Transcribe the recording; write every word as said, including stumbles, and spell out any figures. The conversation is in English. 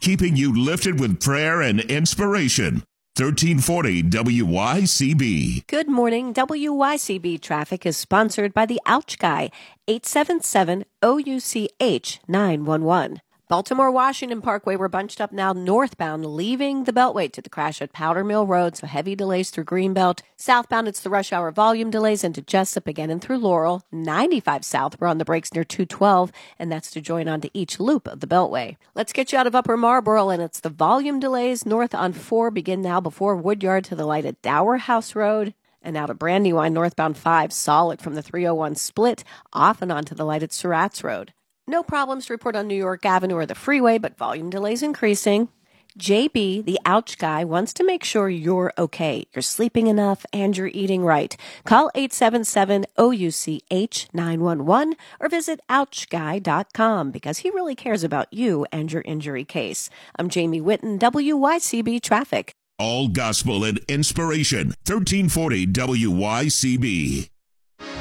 keeping you lifted with prayer and inspiration. thirteen forty W Y C B. Good morning. W Y C B traffic is sponsored by the Ouch Guy, eight seven seven O U C H nine one one. Baltimore-Washington Parkway, we're bunched up now northbound, leaving the Beltway to the crash at Powder Mill Road, so heavy delays through Greenbelt. Southbound, it's the rush hour volume delays into Jessup again and through Laurel. ninety-five south, we're on the brakes near two twelve, and that's to join onto each loop of the Beltway. Let's get you out of Upper Marlboro, and it's the volume delays north on four begin now before Woodyard to the light at Dower House Road. And out of Brandywine, northbound five, solid from the three oh one split, off and onto the light at Surratt's Road. No problems to report on New York Avenue or the freeway, but volume delays increasing. J B, the Ouch Guy, wants to make sure you're okay. You're sleeping enough and you're eating right. Call eight seven seven O U C H nine one one or visit ouch guy dot com because he really cares about you and your injury case. I'm Jamie Whitten, W Y C B Traffic. All gospel and inspiration. thirteen forty W Y C B.